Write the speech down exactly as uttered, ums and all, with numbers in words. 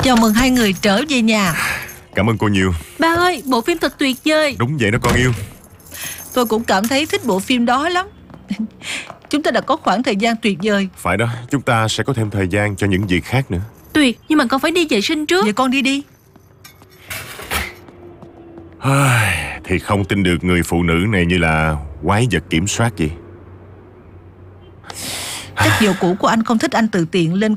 Chào mừng hai người trở về nhà. Cảm ơn cô nhiều. Ba ơi, bộ phim thật tuyệt vời. Đúng vậy đó con yêu. Tôi cũng cảm thấy thích bộ phim đó lắm. Chúng ta đã có khoảng thời gian tuyệt vời. Phải đó, chúng ta sẽ có thêm thời gian cho những việc khác nữa. Tuyệt, nhưng mà con phải đi vệ sinh trước. Vậy con đi đi. Thì không tin được người phụ nữ này như là quái vật kiểm soát vậy. Chắc vợ cũ của anh không thích anh tự tiện lên